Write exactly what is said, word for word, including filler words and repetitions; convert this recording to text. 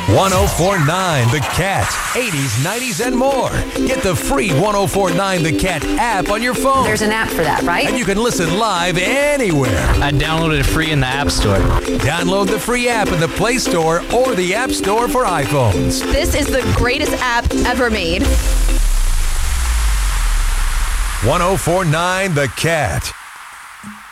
one oh four point nine The Cat. eighties, nineties, and more. Get the free one oh four point nine The Cat app on your phone. There's an app for that, right? And you can listen live anywhere. I downloaded it free in the App Store. Download the free app in the Play Store or the App Store for iPhones. This is the greatest app ever made. one oh four point nine The Cat.